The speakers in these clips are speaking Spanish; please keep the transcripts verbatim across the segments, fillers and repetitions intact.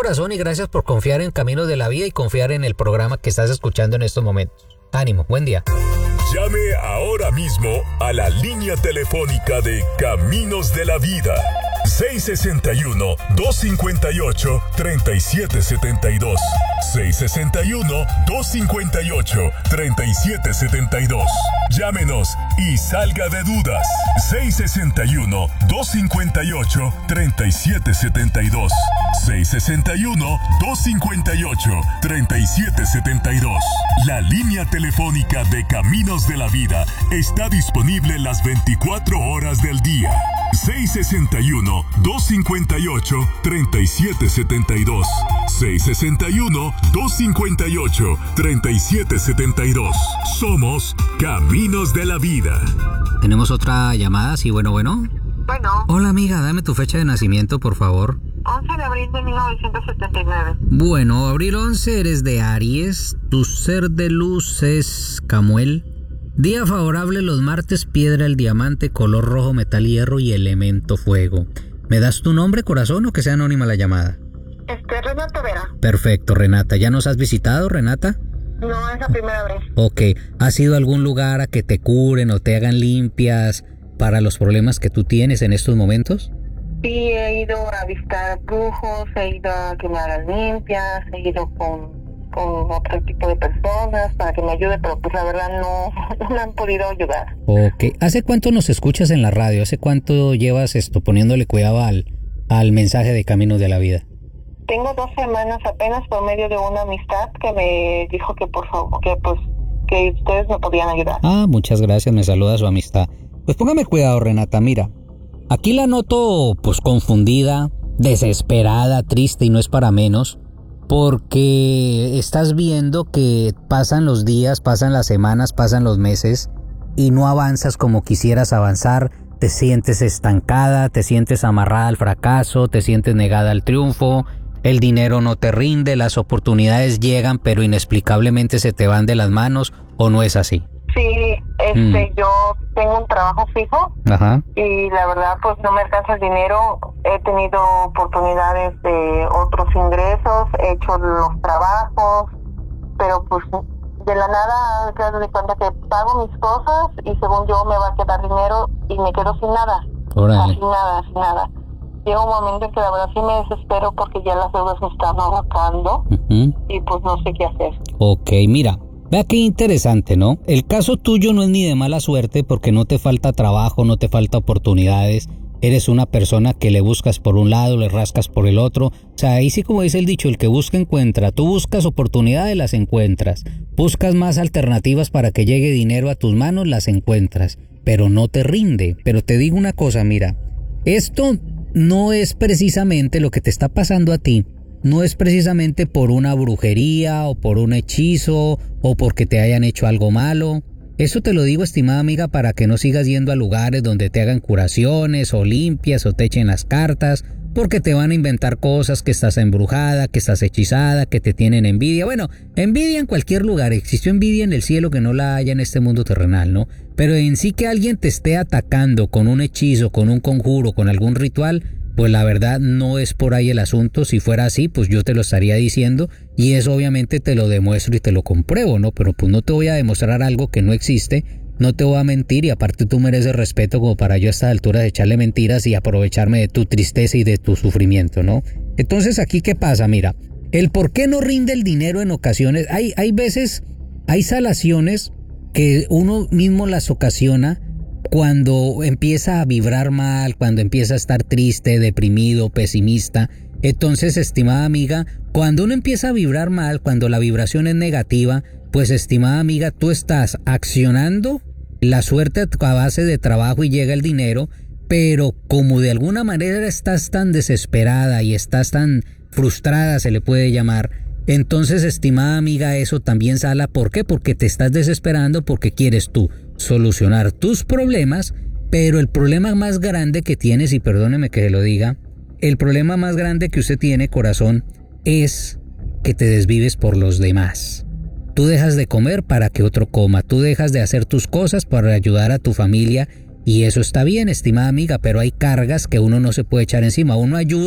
corazón, y gracias por confiar en Caminos de la Vida y confiar en el programa que estás escuchando en estos momentos. Ánimo, buen día. Llame ahora mismo a la línea telefónica de Caminos de la Vida. seis seis uno, dos cinco ocho, tres siete siete dos. seis seis uno, dos cinco ocho, tres siete siete dos. Llámenos y salga de dudas. seis seis uno, dos cinco ocho, tres siete siete dos. seis seis uno, dos cinco ocho, tres siete siete dos. La línea telefónica de Caminos de la Vida está disponible las veinticuatro horas del día. seis seis uno, dos cinco ocho, tres siete siete dos. seis seis uno, dos cinco ocho, tres siete siete dos. Somos Caminos de la Vida. Tenemos otra llamada, sí, bueno, bueno. Bueno. Hola amiga, dame tu fecha de nacimiento, por favor. once de abril de mil novecientos setenta y nueve. Bueno, abril once, eres de Aries. Tu ser de luz es Camuel. Día favorable los martes, piedra el diamante, color rojo, metal hierro y elemento fuego. ¿Me das tu nombre, corazón, o que sea anónima la llamada? Este, Renata Vera. Perfecto, Renata. ¿Ya nos has visitado, Renata? No, es la primera vez. Ok. ¿Has ido a algún lugar a que te curen o te hagan limpias para los problemas que tú tienes en estos momentos? Sí, he ido a visitar brujos, he ido a que me hagan limpias, he ido con, con otro tipo de personas para que me ayude, pero pues la verdad no, no me han podido ayudar. Ok. ¿Hace cuánto nos escuchas en la radio? ¿Hace cuánto llevas esto poniéndole cuidado al, al mensaje de Caminos de la Vida? Tengo dos semanas apenas por medio de una amistad que me dijo que por favor, que pues, que ustedes me podían ayudar. Ah, muchas gracias, me saluda su amistad. Pues póngame cuidado, Renata, mira. Aquí la noto pues confundida, desesperada, triste, y no es para menos, porque estás viendo que pasan los días, pasan las semanas, pasan los meses y no avanzas como quisieras avanzar. Te sientes estancada, te sientes amarrada al fracaso, te sientes negada al triunfo, el dinero no te rinde, las oportunidades llegan pero inexplicablemente se te van de las manos, ¿o no es así? Sí, este, mm. yo tengo un trabajo fijo. Ajá. Y la verdad pues no me alcanza el dinero. He tenido oportunidades de otros ingresos, he hecho los trabajos, pero pues de la nada te das de cuenta que pago mis cosas y según yo me va a quedar dinero y me quedo sin nada. Órale. Sin nada, sin nada. Llega un momento en que la verdad sí me desespero porque ya las deudas me están abocando. Uh-huh. Y pues no sé qué hacer. Ok, mira. Vea qué interesante, ¿no? El caso tuyo no es ni de mala suerte porque no te falta trabajo, no te falta oportunidades. Eres una persona que le buscas por un lado, le rascas por el otro. O sea, ahí sí, como dice el dicho, el que busca encuentra. Tú buscas oportunidades, las encuentras. Buscas más alternativas para que llegue dinero a tus manos, las encuentras. Pero no te rinde. Pero te digo una cosa, mira. Esto no es precisamente lo que te está pasando a ti. No es precisamente por una brujería o por un hechizo o porque te hayan hecho algo malo. Eso te lo digo, estimada amiga, para que no sigas yendo a lugares donde te hagan curaciones o limpias o te echen las cartas, porque te van a inventar cosas, que estás embrujada, que estás hechizada, que te tienen envidia. Bueno, envidia en cualquier lugar. Existió envidia en el cielo, que no la haya en este mundo terrenal, ¿no? Pero en sí que alguien te esté atacando con un hechizo, con un conjuro, con algún ritual, pues la verdad no es por ahí el asunto. Si fuera así, pues yo te lo estaría diciendo y eso obviamente te lo demuestro y te lo compruebo, ¿no? Pero pues no te voy a demostrar algo que no existe, no te voy a mentir y aparte tú mereces respeto como para yo a esta altura de echarle mentiras y aprovecharme de tu tristeza y de tu sufrimiento, ¿no? Entonces aquí ¿qué pasa? Mira, el por qué no rinde el dinero en ocasiones, hay, hay veces, hay salaciones que uno mismo las ocasiona cuando empieza a vibrar mal, cuando empieza a estar triste, deprimido, pesimista. Entonces, estimada amiga, cuando uno empieza a vibrar mal, cuando la vibración es negativa, pues estimada amiga, tú estás accionando la suerte a base de trabajo y llega el dinero, pero como de alguna manera estás tan desesperada y estás tan frustrada, se le puede llamar, entonces, estimada amiga, eso también sala. ¿Por qué? Porque te estás desesperando porque quieres tú solucionar tus problemas, pero el problema más grande que tienes, y perdóneme que se lo diga, el problema más grande que usted tiene, corazón, es que te desvives por los demás. Tú dejas de comer para que otro coma, tú dejas de hacer tus cosas para ayudar a tu familia y eso está bien, estimada amiga, pero hay cargas que uno no se puede echar encima. Uno ayuda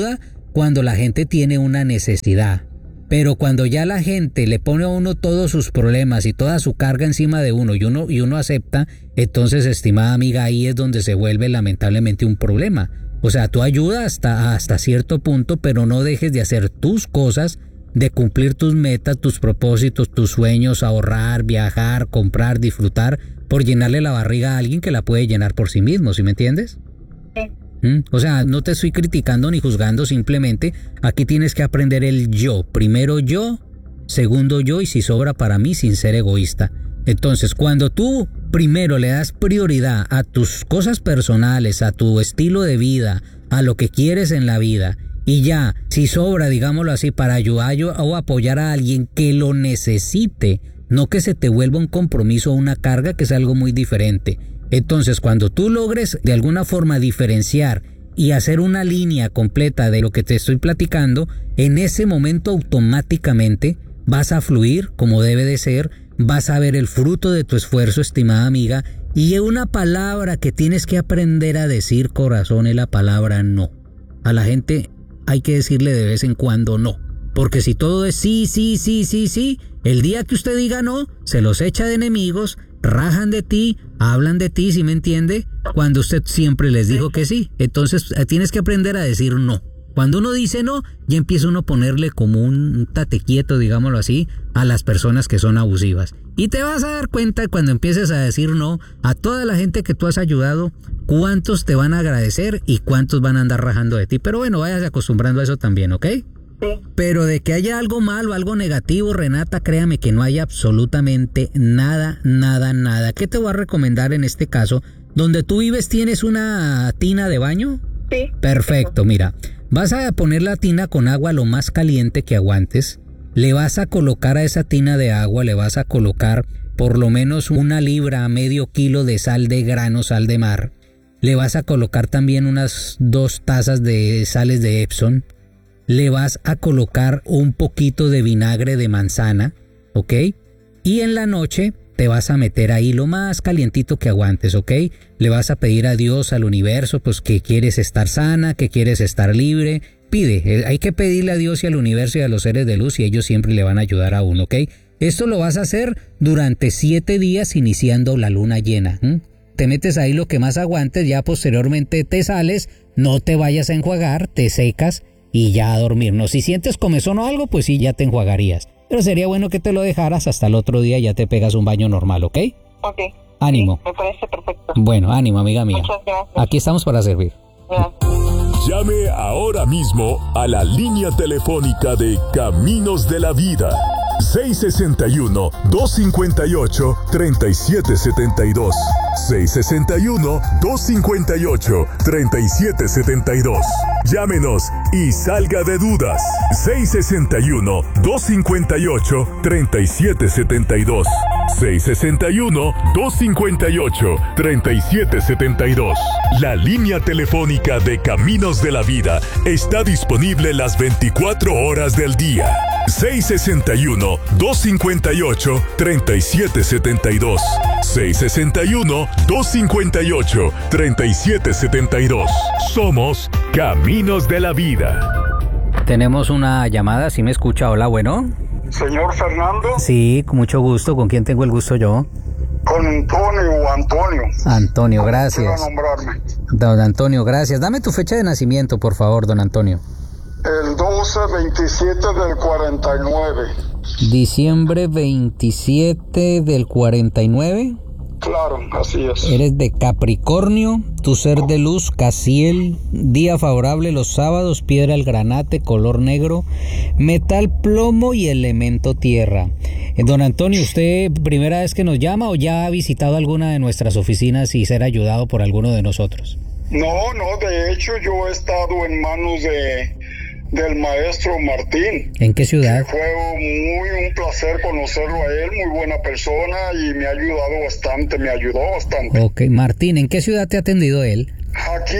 cuando la gente tiene una necesidad. Pero cuando ya la gente le pone a uno todos sus problemas y toda su carga encima de uno y uno, y uno acepta, entonces, estimada amiga, ahí es donde se vuelve lamentablemente un problema. O sea, tú ayudas hasta, hasta cierto punto, pero no dejes de hacer tus cosas, de cumplir tus metas, tus propósitos, tus sueños, ahorrar, viajar, comprar, disfrutar, por llenarle la barriga a alguien que la puede llenar por sí mismo, ¿sí me entiendes? Sí. ¿Mm? O sea, no te estoy criticando ni juzgando, simplemente aquí tienes que aprender el yo. Primero yo, segundo yo y si sobra para mí sin ser egoísta. Entonces, cuando tú primero le das prioridad a tus cosas personales, a tu estilo de vida, a lo que quieres en la vida, y ya, si sobra, digámoslo así, para ayudar o apoyar a alguien que lo necesite, no que se te vuelva un compromiso o una carga, que es algo muy diferente. Entonces, cuando tú logres de alguna forma diferenciar y hacer una línea completa de lo que te estoy platicando, en ese momento automáticamente vas a fluir como debe de ser, vas a ver el fruto de tu esfuerzo, estimada amiga, y una palabra que tienes que aprender a decir, corazón, es la palabra no. A la gente hay que decirle de vez en cuando no, porque si todo es sí, sí, sí, sí, sí, el día que usted diga no, se los echa de enemigos, rajan de ti, hablan de ti, ¿sí me entiende? Cuando usted siempre les dijo que sí. Entonces tienes que aprender a decir no. Cuando uno dice no, ya empieza uno a ponerle como un tate quieto, digámoslo así, a las personas que son abusivas. Y te vas a dar cuenta cuando empieces a decir no a toda la gente que tú has ayudado, cuántos te van a agradecer y cuántos van a andar rajando de ti. Pero bueno, vayas acostumbrando a eso también, ¿ok? Sí. Pero de que haya algo malo, algo negativo, Renata, créame que no hay absolutamente nada, nada, nada. ¿Qué te voy a recomendar en este caso? ¿Donde tú vives tienes una tina de baño? Sí. Perfecto, mira. Vas a poner la tina con agua lo más caliente que aguantes. Le vas a colocar a esa tina de agua, le vas a colocar por lo menos una libra, medio kilo de sal de grano, sal de mar. Le vas a colocar también unas dos tazas de sales de Epsom. Le vas a colocar un poquito de vinagre de manzana, ¿ok? Y en la noche te vas a meter ahí lo más calientito que aguantes, ¿ok? Le vas a pedir a Dios, al universo, pues que quieres estar sana, que quieres estar libre. Pide, hay que pedirle a Dios y al universo y a los seres de luz y ellos siempre le van a ayudar a uno, ¿ok? Esto lo vas a hacer durante siete días iniciando la luna llena. ¿Mm? Te metes ahí lo que más aguantes, ya posteriormente te sales, no te vayas a enjuagar, te secas y ya a dormir. No, si sientes comezón o algo, pues sí, ya te enjuagarías. Pero sería bueno que te lo dejaras hasta el otro día, ya te pegas un baño normal, ¿ok? Ok. Ánimo. Sí, me parece perfecto. Bueno, ánimo, amiga mía. Muchas gracias. Aquí estamos para servir. Gracias. Llame ahora mismo a la línea telefónica de Caminos de la Vida. seis sesenta y uno, dos cincuenta y ocho, treinta y siete setenta y dos. seis sesenta y uno, dos cincuenta y ocho, treinta y siete setenta y dos. Llámenos y salga de dudas. seis sesenta y uno, dos cincuenta y ocho, treinta y siete setenta y dos. seis sesenta y uno, dos cincuenta y ocho, treinta y siete setenta y dos. La línea telefónica de Caminos de la Vida está disponible las veinticuatro horas del día. seis sesenta y uno, dos cincuenta y ocho, treinta y siete setenta y dos. seis sesenta y uno, dos cincuenta y ocho, treinta y siete setenta y dos. Somos Caminos de la Vida. Tenemos una llamada, ¿sí me escucha? Hola, bueno. Señor Fernando. Sí, con mucho gusto. ¿Con quién tengo el gusto yo? Con Antonio o Antonio. Antonio, gracias. Quiero nombrarme. Don Antonio, gracias. Dame tu fecha de nacimiento, por favor, don Antonio. El doce veintisiete del cuarenta y nueve. Diciembre veintisiete del cuarenta y nueve. Claro, así es. Eres de Capricornio, tu ser de luz, Casiel, día favorable los sábados, piedra el granate, color negro, metal plomo y elemento tierra. Don Antonio, ¿usted primera vez que nos llama o ya ha visitado alguna de nuestras oficinas y ser ayudado por alguno de nosotros? No, no, de hecho yo he estado en manos de del maestro Martín. ¿En qué ciudad? Fue muy un placer conocerlo a él, muy buena persona y me ha ayudado bastante, me ayudó bastante. Ok, Martín, ¿en qué ciudad te ha atendido él? Aquí,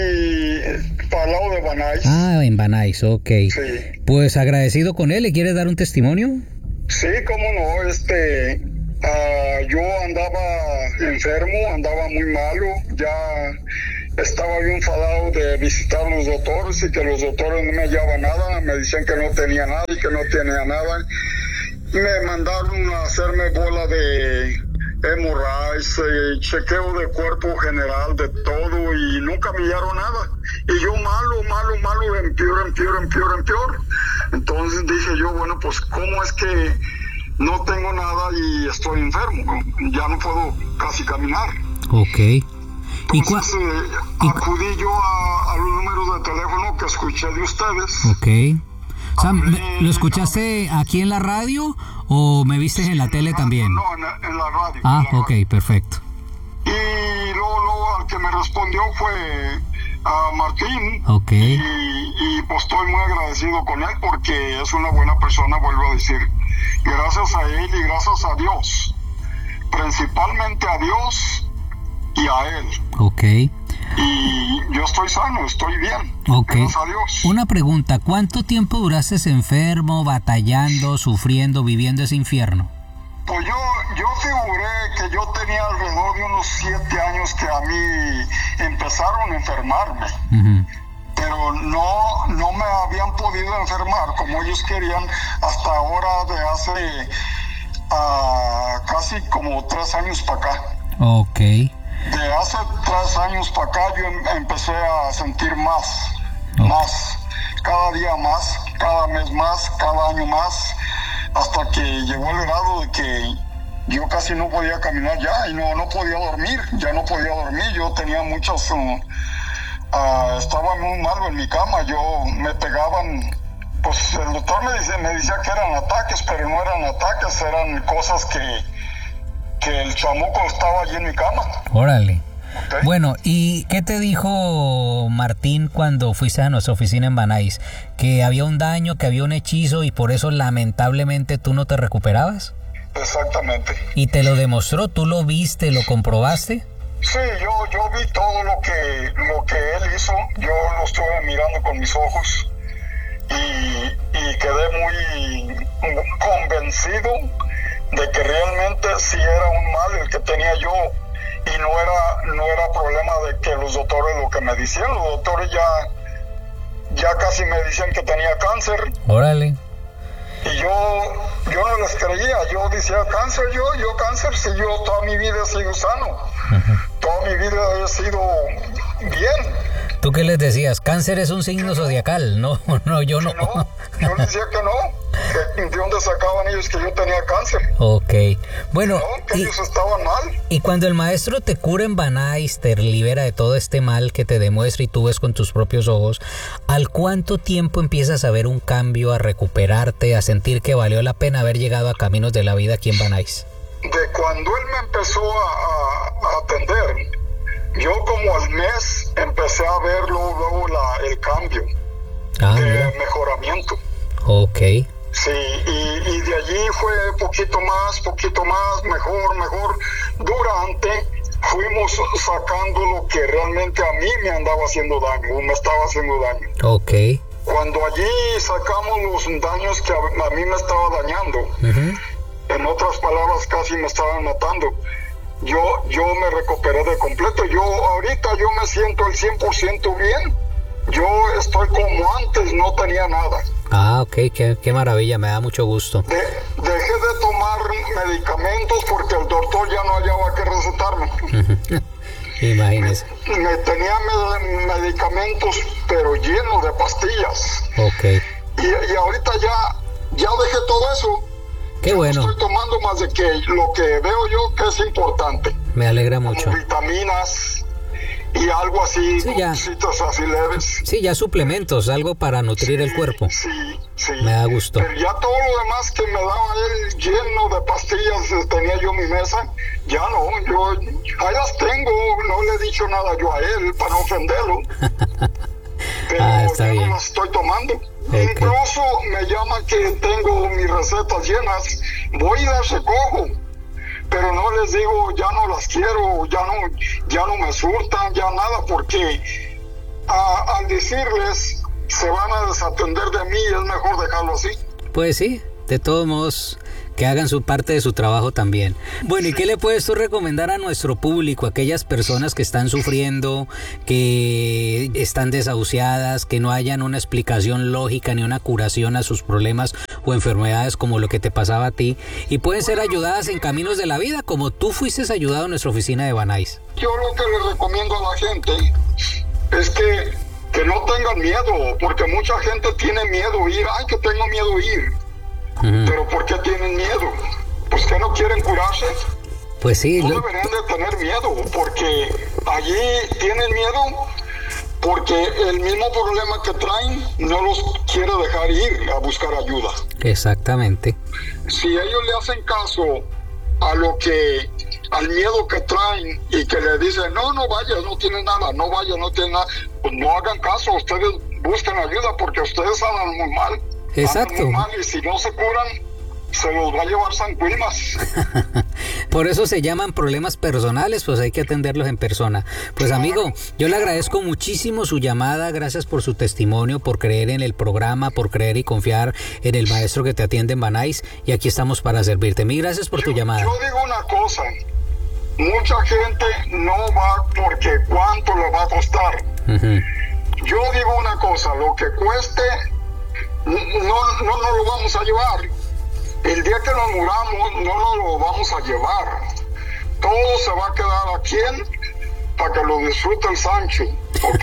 para el lado de Banais. Ah, en Banais, ok. Sí. Pues agradecido con él, ¿le quieres dar un testimonio? Sí, cómo no, este, uh, yo andaba enfermo, andaba muy malo, ya estaba yo enfadado de visitar a los doctores y que los doctores no me hallaban nada, me decían que no tenía nada y que no tenía nada. Me mandaron a hacerme bola de hemorroides, eh, chequeo de cuerpo general, de todo, y nunca me hallaron nada. Y yo malo, malo, malo, en peor, en peor, en peor, en peor. Entonces dije yo, bueno, pues ¿cómo es que no tengo nada y estoy enfermo? Ya no puedo casi caminar. Ok. Entonces eh, ¿Y acudí yo a, a los números de teléfono que escuché de ustedes. Ok. O sea, Hablé- ¿lo escuchaste aquí en la radio o me viste en la tele también? No, en, la- en la radio. Ah, en la ok, radio. perfecto. Y luego, luego al que me respondió fue a Martín. Ok. Y, y pues estoy muy agradecido con él porque es una buena persona, vuelvo a decir. Gracias a él y gracias a Dios. Principalmente a Dios y a él. Ok. Y yo estoy sano, estoy bien. Ok. Gracias a Dios. Una pregunta, ¿cuánto tiempo duraste enfermo, batallando, sufriendo, viviendo ese infierno? Pues yo, yo figuré que yo tenía alrededor de unos siete años que a mí empezaron a enfermarme. Ujú. Pero no, no me habían podido enfermar como ellos querían hasta ahora de hace ah, casi como tres años para acá. Ok. De hace tres años para acá yo em- empecé a sentir más, Ok. más, cada día más, cada mes más, cada año más, hasta que llegó el grado de que yo casi no podía caminar ya y no, no podía dormir, ya no podía dormir, yo tenía muchos, um, ah, estaba muy malo en mi cama, yo me pegaban, pues el doctor me, dice, me decía que eran ataques, pero no eran ataques, eran cosas que, que el chamuco estaba allí en mi cama. Órale. ¿Ok? Bueno, ¿y qué te dijo Martín cuando fuiste a nuestra oficina en Banais? ¿Que había un daño, que había un hechizo y por eso lamentablemente tú no te recuperabas? Exactamente. ¿Y te lo demostró? ¿Tú lo viste, lo comprobaste? Sí, yo, yo vi todo lo que, lo que él hizo, yo lo estuve mirando con mis ojos y, y quedé muy convencido de que realmente sí era un mal el que tenía yo y no era, no era problema de que los doctores lo que me decían, los doctores ya, ya casi me decían que tenía cáncer. Órale. Y yo, yo no les creía, yo decía, cáncer, yo, yo cáncer, si yo toda mi vida he sido sano, toda mi vida he sido bien. ¿Tú qué les decías? Cáncer es un signo zodiacal. No, no, yo no. Que no, yo les decía que no, que de dónde sacaban ellos que yo tenía cáncer, Ok. Bueno, no, que y, ellos estaban mal. y cuando el maestro te cura en Banais, te libera de todo este mal que te demuestra y tú ves con tus propios ojos, ¿al cuánto tiempo empiezas a ver un cambio, a recuperarte, a sentir que valió la pena haber llegado a Caminos de la Vida aquí en Banais? De cuando él me empezó a, a- a atender, yo como al mes empecé a ver luego, luego la, el cambio Ah, de mira. mejoramiento. Ok. Sí, y, y de allí fue poquito más, poquito más, mejor, mejor. Durante fuimos sacando lo que realmente a mí me andaba haciendo daño, o me estaba haciendo daño. Ok. Cuando allí sacamos los daños que a, a mí me estaba dañando, Ujú. en otras palabras casi me estaban matando, yo, yo me recuperé de completo. Yo ahorita yo me siento al cien por ciento bien. Yo estoy como antes, no tenía nada. Ah, ok. Qué, qué maravilla. Me da mucho gusto. De- dejé de tomar medicamentos porque el doctor ya no hallaba que recetarme. Imagínese. Me tenía med- medicamentos, pero lleno de pastillas. Ok. Y, y ahorita ya, ya dejé todo eso. Qué bueno. Estoy tomando más de que lo que veo yo que es importante. Me alegra mucho. Como vitaminas y algo así, Sí, ya. cositas así leves. Sí, ya suplementos, algo para nutrir el cuerpo. Sí, sí. Me da gusto. Pero ya todo lo demás que me daba él lleno de pastillas, eh, tenía yo en mi mesa, ya no, yo ahí las tengo, no le he dicho nada yo a él para no ofenderlo. Pero Ah, está ya bien. no las estoy tomando. Incluso me llaman que tengo mis recetas llenas, voy y las recojo. Pero no les digo, ya no las quiero, ya no, ya no me surtan, ya nada, porque a- al decirles se van a desatender de mí, es mejor dejarlo así. Pues sí, de todos modos, que hagan su parte de su trabajo también. Bueno, ¿y qué le puedes tú recomendar a nuestro público, a aquellas personas que están sufriendo, que están desahuciadas, que no hayan una explicación lógica ni una curación a sus problemas o enfermedades como lo que te pasaba a ti, y pueden ser ayudadas en caminos de la vida, como tú fuiste ayudado en nuestra oficina de Banais? Yo lo que les recomiendo a la gente es que, que no tengan miedo, porque mucha gente tiene miedo ir. Ay, que tengo miedo ir. Uh-huh. Pero ¿por qué tienen miedo? Pues que no quieren curarse. Pues sí. No lo... deberían de tener miedo, porque allí tienen miedo porque el mismo problema que traen no los quiere dejar ir a buscar ayuda. Exactamente. Si ellos le hacen caso a lo que, al miedo que traen y que le dicen, no, no vayas, no tienes nada, no vayas, no tienes nada, pues no hagan caso, ustedes busquen ayuda porque ustedes andan muy mal. Exacto. Andan muy mal y si no se curan, se los va a llevar San Quilmas. Por eso se llaman problemas personales, pues hay que atenderlos en persona. Pues amigo, yo le agradezco muchísimo su llamada, gracias por su testimonio, por creer en el programa, por creer y confiar en el maestro que te atiende en Banais, y aquí estamos para servirte. Mil gracias por yo, tu llamada. Yo digo una cosa, mucha gente no va porque cuánto le va a costar. Uh-huh. Yo digo una cosa, lo que cueste, no, no, no nos lo vamos a llevar. El día que nos muramos no nos lo vamos a llevar. Todo se va a quedar aquí para que lo disfrute el Sancho, ¿ok?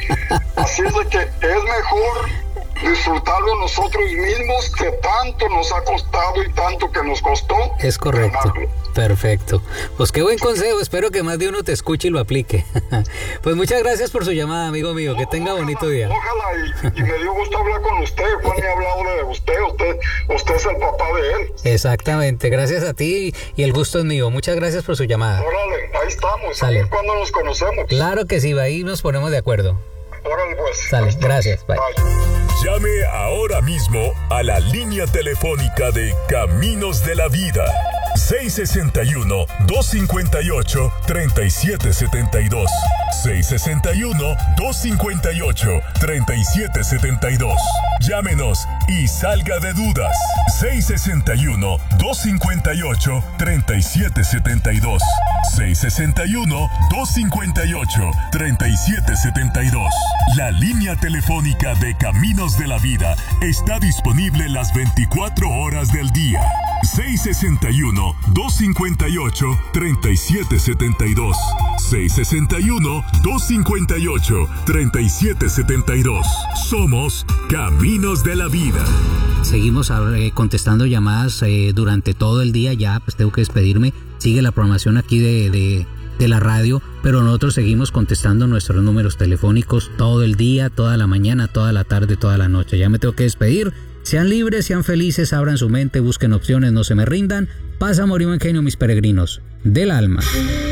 Así es de que es mejor disfrutarlo nosotros mismos, que tanto nos ha costado y tanto que nos costó. Es correcto. Ganarlo. Perfecto. Pues qué buen consejo, espero que más de uno te escuche y lo aplique. Pues muchas gracias por su llamada, amigo mío, que tenga ojalá, bonito día. Ojalá, y, y me dio gusto hablar con usted. Juan me ha hablado de usted, usted, usted es el papá de él. Exactamente, gracias a ti y el gusto es mío. Muchas gracias por su llamada. Órale, ahí estamos, Sale. A ver cuándo nos conocemos. Claro que sí, ahí nos ponemos de acuerdo. Órale pues. Sale, gracias, bye. Bye. Llame ahora mismo a la línea telefónica de Caminos de la Vida. seis seis uno, dos cinco ocho, tres siete siete dos. seis seis uno, dos cinco ocho, tres siete siete dos. Llámenos y salga de dudas. seis seis uno, dos cinco ocho, tres siete siete dos. seis seis uno, dos cinco ocho, tres siete siete dos. La línea telefónica de Caminos de la Vida está disponible las veinticuatro horas del día. seis seis uno, dos cinco ocho, tres siete siete dos. seis seis uno, dos cinco ocho, tres siete siete dos. Somos Caminos de la Vida. Seguimos eh, contestando llamadas eh, durante todo el día. Ya pues tengo que despedirme. Sigue la programación aquí de, de, de la radio, pero nosotros seguimos contestando nuestros números telefónicos todo el día, toda la mañana, toda la tarde, toda la noche. Ya me tengo que despedir. Sean libres, sean felices, abran su mente, busquen opciones, no se me rindan. Paz, amor y buen genio, mis peregrinos del alma.